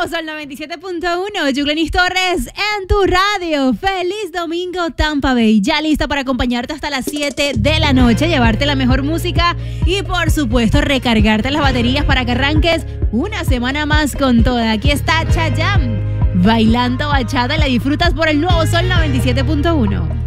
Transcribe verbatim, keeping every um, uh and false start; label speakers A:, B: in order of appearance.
A: Nuevo Sol noventa y siete punto uno, Yuglenis Torres en tu radio. Feliz domingo, Tampa Bay. Ya lista para acompañarte hasta las siete de la noche, llevarte la mejor música y, por supuesto, recargarte las baterías para que arranques una semana más con toda. Aquí está Chayanne, bailando bachata, y la disfrutas por el Nuevo Sol noventa y siete punto uno.